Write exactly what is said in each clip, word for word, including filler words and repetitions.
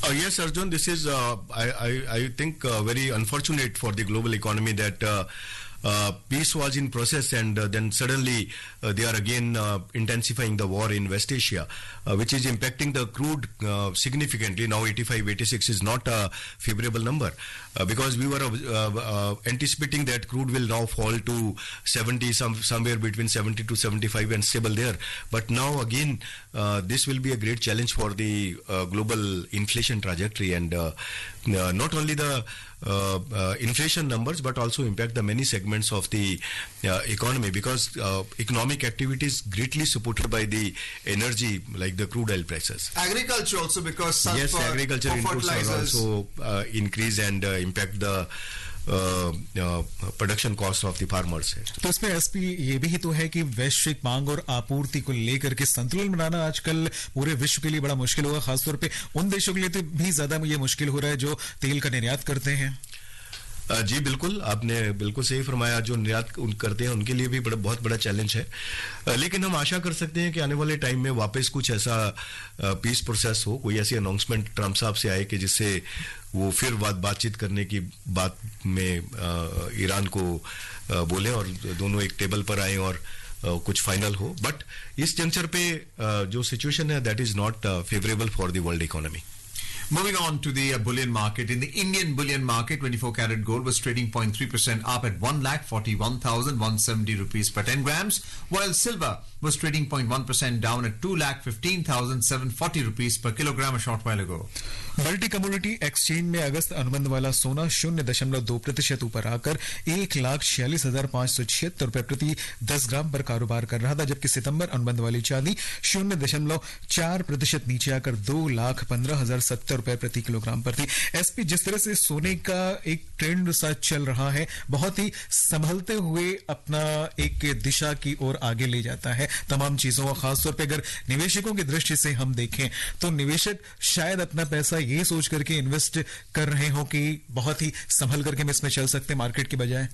Uh, yes, Arjun, this is, uh, I, I, I think, uh, very unfortunate for the global economy that uh, uh, peace was in process and uh, then suddenly uh, they are again uh, intensifying the war in West Asia, uh, which is impacting the crude uh, significantly. Now eighty-five, eighty-six is not a favorable number uh, because we were uh, uh, anticipating that crude will now fall to seventy, some, somewhere between seventy to seventy-five and stable there. But now again, uh, this will be a great challenge for the uh, global inflation trajectory and uh, uh, not only the uh, uh, inflation numbers but also impact the many segments of the uh, economy because uh, economic activity is greatly supported by the energy like the crude oil prices. Agriculture also because sulfur, yes, agriculture inputs are also uh, increase and uh, impact the production cost of the farmers है। तो इसमें SP ये भी तो है कि वैश्विक मांग और आपूर्ति को लेकर के संतुलन बनाना आजकल पूरे विश्व के लिए बड़ा मुश्किल होगा, खासतौर पे उन देशों के लिए तो भी ज्यादा ये मुश्किल हो रहा है जो तेल का निर्यात करते हैं। जी बिल्कुल, आपने बिल्कुल सही फरमाया, जो निर्यात करते हैं उनके लिए भी बड़ा बहुत बड़ा चैलेंज है, लेकिन हम आशा कर सकते हैं कि आने वाले टाइम में वापस कुछ ऐसा पीस प्रोसेस हो, कोई ऐसी अनाउंसमेंट ट्रम्प साहब से आए कि जिससे वो फिर बात बातचीत करने की बात में ईरान को बोले और दोनों एक टेबल पर आए और कुछ फाइनल हो। बट इस जंक्चर पे जो सिचुएशन है that is not favourable for the world economy. Moving on to the uh, bullion market. In the Indian bullion market, twenty-four karat gold was trading zero point three percent up at one lakh forty-one thousand one hundred seventy rupees per ten grams, while silver was trading zero point one percent down at two lakh fifteen thousand seven hundred forty rupees per kilogram a short while ago. Multi commodity exchange में अगस्त अनुबंध वाला सोना शून्य दशमलव दो प्रतिशत ऊपर आकर एक लाख छियालीस हजार पांच सौ छिहत्तर रुपए प्रति दस ग्राम पर कारोबार कर रहा था, जबकि सितंबर अनुबंध वाली चांदी शून्य दशमलव चार प्रतिशत नीचे आकर दो लाख पंद्रह हजार सत्तर रुपए प्रति किलोग्राम पर थी। एसपी, जिस तरह से सोने का एक ट्रेंड सा चल रहा है, बहुत ही संभलते हुए अपना एक दिशा की ओर आगे ले जाता है तमाम चीजों को। खासतौर पर अगर निवेशकों की दृष्टि से हम देखें तो निवेशक शायद अपना पैसा ये सोच करके इन्वेस्ट कर रहे हो कि बहुत ही संभल करके हम इसमें चल सकते हैं मार्केट की बजाय।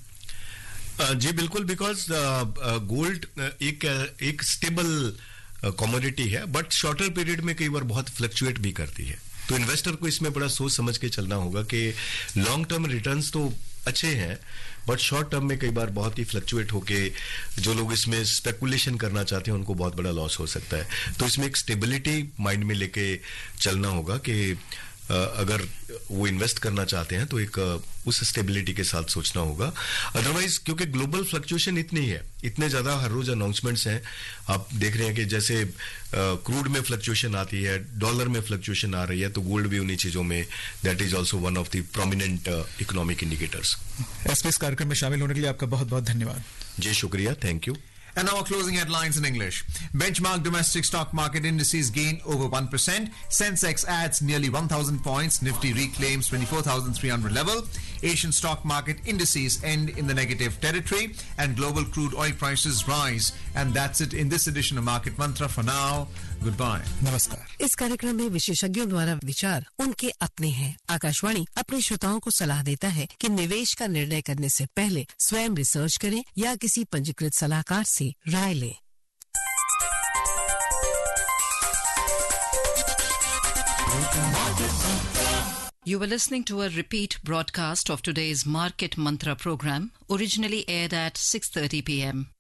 जी बिल्कुल, बिकॉज गोल्ड एक एक स्टेबल कमोडिटी है बट शॉर्टर पीरियड में कई बार बहुत फ्लक्चुएट भी करती है, तो इन्वेस्टर को इसमें बड़ा सोच समझ के चलना होगा कि लॉन्ग टर्म रिटर्न्स तो अच्छे हैं बट शॉर्ट टर्म में कई बार बहुत ही फ्लक्चुएट होके जो लोग इसमें स्पेकुलेशन करना चाहते हैं उनको बहुत बड़ा लॉस हो सकता है। तो इसमें एक स्टेबिलिटी माइंड में लेके चलना होगा कि अगर वो इन्वेस्ट करना चाहते हैं तो एक उस स्टेबिलिटी के साथ सोचना होगा। अदरवाइज क्योंकि ग्लोबल फ्लक्चुएशन इतनी है, इतने ज्यादा हर रोज अनाउंसमेंट्स हैं, आप देख रहे हैं कि जैसे क्रूड में फ्लक्चुएशन आती है, डॉलर में फ्लक्चुएशन आ रही है, तो गोल्ड भी उन्हीं चीजों में that is also one of the prominent economic indicators. SP, इस कार्यक्रम में शामिल होने के लिए आपका बहुत बहुत धन्यवाद। जी शुक्रिया, thank you. And now our closing headlines in English. Benchmark domestic stock market indices gain over one percent. Sensex adds nearly one thousand points. Nifty reclaims twenty-four thousand three hundred level. Asian stock market indices end in the negative territory and global crude oil prices rise. And that's it in this edition of Market Mantra. For now, goodbye. नमस्कार। इस कार्यक्रम में विशेषज्ञों द्वारा विचार उनके अपने हैं। आकाशवाणी अपने श्रोताओं को सलाह देता है कि निवेश का निर्णय करने से पहले स्वयं रिसर्च करें या किसी पंजीकृत सलाहकार से राय लें। You were listening to a repeat broadcast of today's Market Mantra program, originally aired at six thirty p m